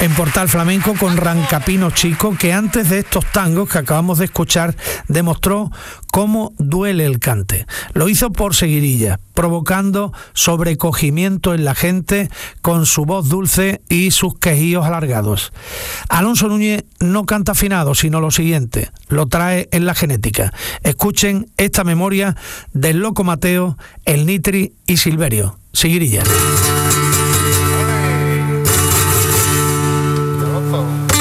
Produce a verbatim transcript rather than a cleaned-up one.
en Portal Flamenco con Rancapino Chico, que antes de estos tangos que acabamos de escuchar demostró cómo duele el cante. Lo hizo por seguirilla, provocando sobrecogimiento en la gente con su voz dulce y sus quejíos alargados. Alonso Núñez no canta afinado, sino lo siguiente, lo trae en la genética. Escuchen esta memoria del Loco Mateo, el Nitri y Silverio. Seguirilla.